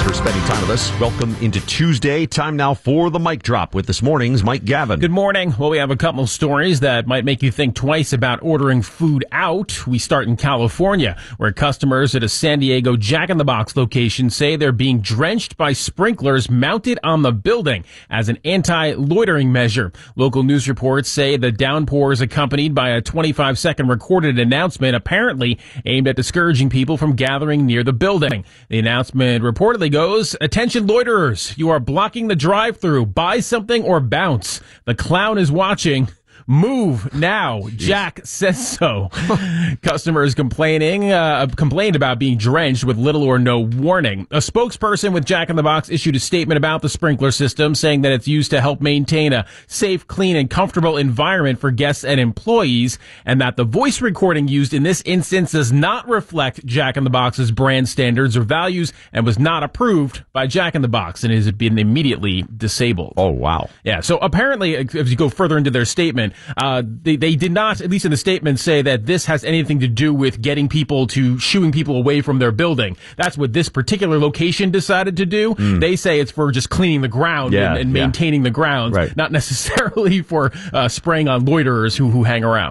for spending time with us. Welcome into Tuesday. Time now for the Mic Drop with this morning's Mike Gavin. Good morning. Well, we have a couple of stories that might make you think twice about ordering food out. We start in California, where customers at a San Diego Jack in the Box location say they're being drenched by sprinklers mounted on the building as an anti-loitering measure. Local news reports say the downpour is accompanied by a 25-second recorded announcement apparently aimed at discouraging people from gathering near the building. The announcement reportedly goes, "Attention loiterers, you are blocking the drive-through. Buy something or bounce. The clown is watching. Move now. Jack says so." Customers complained about being drenched with little or no warning. A spokesperson with Jack in the Box issued a statement about the sprinkler system, saying that it's used to help maintain a safe, clean, and comfortable environment for guests and employees, and that the voice recording used in this instance does not reflect Jack in the Box's brand standards or values and was not approved by Jack in the Box and has been immediately disabled. Oh, wow. Yeah, so apparently, as you go further into their statement, they did not, at least in the statement, say that this has anything to do with getting people to shooing people away from their building. That's what this particular location decided to do. They say it's for just cleaning the ground and maintaining the grounds, not necessarily for spraying on loiterers who hang around.